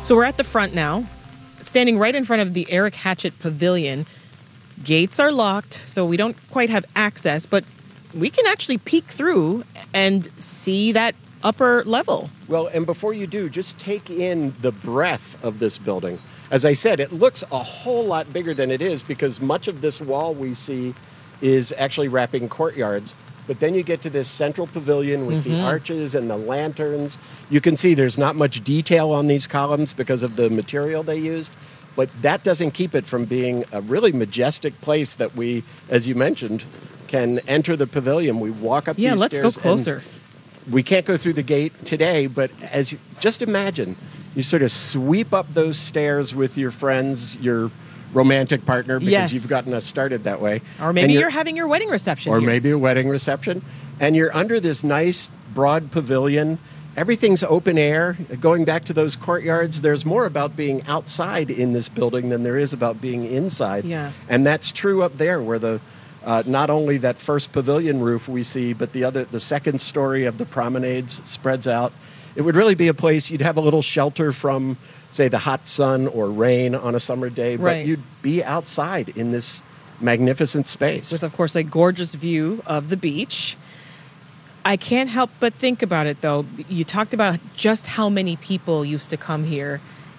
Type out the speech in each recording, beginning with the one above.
So we're at the front now, standing right in front of the Eric Hatchett Pavilion. Gates are locked, so we don't quite have access, but we can actually peek through and see that upper level. Well, and before you do, just take in the breadth of this building. As I said, it looks a whole lot bigger than it is because much of this wall we see is actually wrapping courtyards. But then you get to this central pavilion with the arches and the lanterns. You can see there's not much detail on these columns because of the material they used. But that doesn't keep it from being a really majestic place that we, as you mentioned, can enter the pavilion. We walk up these stairs. Yeah, let's go closer. We can't go through the gate today, but just imagine, you sort of sweep up those stairs with your friends, your romantic partner, because you've gotten us started that way. Or maybe you're having your wedding reception Or here. maybe a wedding reception. And you're under this nice, broad pavilion. Everything's open air. Going back to those courtyards, there's more about being outside in this building than there is about being inside. Yeah. And that's true up there where the not only that first pavilion roof we see, but the second story of the promenades spreads out. It would really be a place you'd have a little shelter from, say, the hot sun or rain on a summer day, but you'd be outside in this magnificent space. With, of course, a gorgeous view of the beach. I can't help but think about it, though. You talked about just how many people used to come here.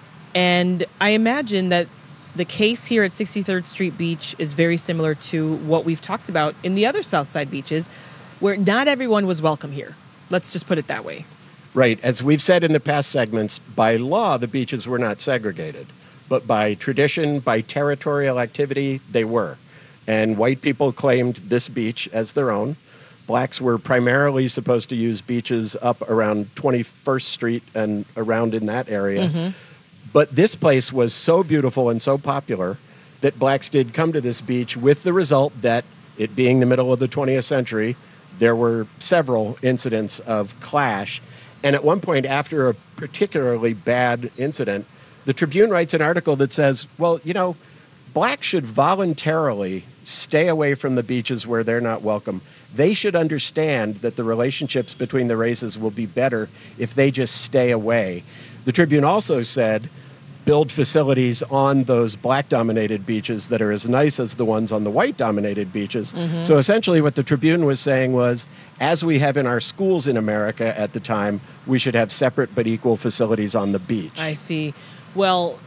And I imagine that the case here at 63rd Street Beach is very similar to what we've talked about in the other Southside beaches, where not everyone was welcome here. Let's just put it that way. Right. As we've said in the past segments, by law, the beaches were not segregated. But by tradition, by territorial activity, they were. And white people claimed this beach as their own. Blacks were primarily supposed to use beaches up around 21st Street and around in that area. But this place was so beautiful and so popular that blacks did come to this beach, with the result that, it being the middle of the 20th century, there were several incidents of clash. And at one point, after a particularly bad incident, the Tribune writes an article that says, well, you know, blacks should voluntarily stay away from the beaches where they're not welcome. They should understand that the relationships between the races will be better if they just stay away. The Tribune also said, build facilities on those black-dominated beaches that are as nice as the ones on the white-dominated beaches. So essentially what the Tribune was saying was, as we have in our schools in America at the time, we should have separate but equal facilities on the beach. I see. Well,